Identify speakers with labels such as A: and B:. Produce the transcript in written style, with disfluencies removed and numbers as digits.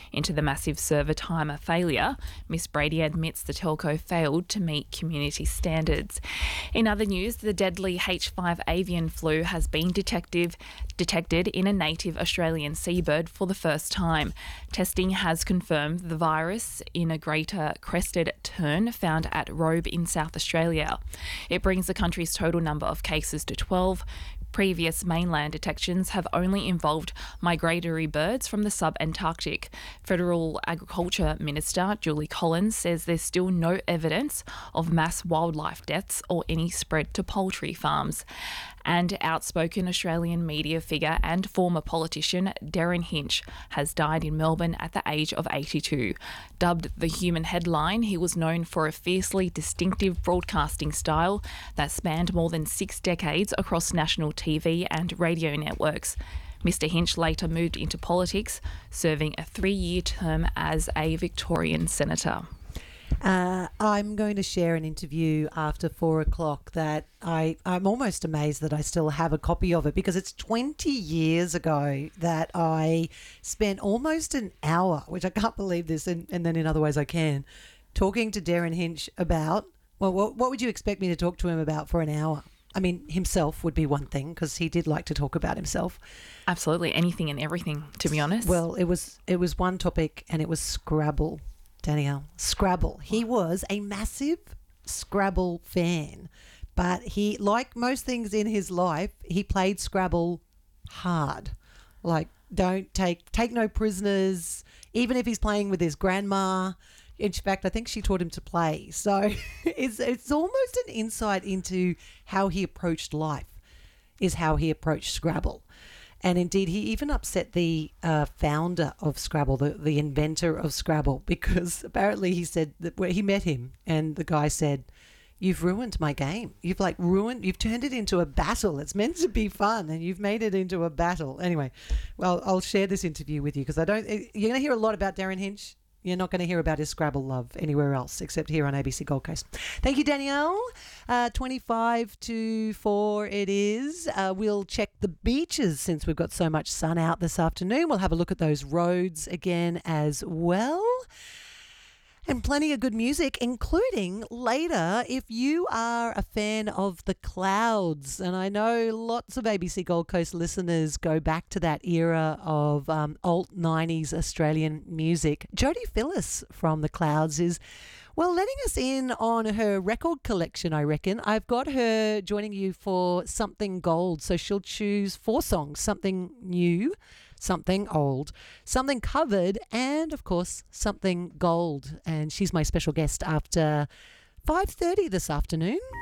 A: into the massive server timer failure, Miss Brady admits the telco failed to meet community standards. In other news, the deadly H5 avian flu has been detected in a native Australian seabird for the first time. Testing has confirmed the virus in a greater crested tern found at Robe in South Australia. It brings the country's total number of cases to 12. Previous mainland detections have only involved migratory birds from the sub-Antarctic. Federal Agriculture Minister Julie Collins says there's still no evidence of mass wildlife deaths or any spread to poultry farms. And outspoken Australian media figure and former politician Darren Hinch has died in Melbourne at the age of 82. Dubbed the Human Headline, he was known for a fiercely distinctive broadcasting style that spanned more than 6 decades across national TV and radio networks. Mr. Hinch later moved into politics, serving a 3-year term as a Victorian senator.
B: I'm going to share an interview after 4 o'clock that I'm almost amazed that I still have a copy of it, because it's 20 years ago that I spent almost an hour, which I can't believe this, and then in other ways I can, talking to Darren Hinch about, well, what would you expect me to talk to him about for an hour? I mean, himself would be one thing, because he did like to talk about himself.
A: Absolutely, anything and everything, to be honest.
B: Well, it was one topic, and it was Scrabble. Danielle, Scrabble. He was a massive Scrabble fan, but he, like most things in his life, he played Scrabble hard. Like, don't take no prisoners, even if he's playing with his grandma. In fact, I think she taught him to play. So it's almost an insight into how he approached life, is how he approached Scrabble. And indeed, he even upset the founder of Scrabble, the inventor of Scrabble, because apparently he said that where he met him, and the guy said, "You've ruined my game. You've turned it into a battle. It's meant to be fun, and you've made it into a battle." Anyway, well, I'll share this interview with you, because you're going to hear a lot about Darren Hinch. You're not going to hear about his Scrabble love anywhere else except here on ABC Gold Coast. Thank you, Danielle. 25 to 4 it is. We'll check the beaches since we've got so much sun out this afternoon. We'll have a look at those roads again as well. And plenty of good music, including later, if you are a fan of The Clouds. And I know lots of ABC Gold Coast listeners go back to that era of alt 90s Australian music. Jodie Phillis from The Clouds is, well, letting us in on her record collection, I reckon. I've got her joining you for Something Gold. So she'll choose 4 songs, something new, something old, something covered, and, of course, something gold. And she's my special guest after 5:30 this afternoon.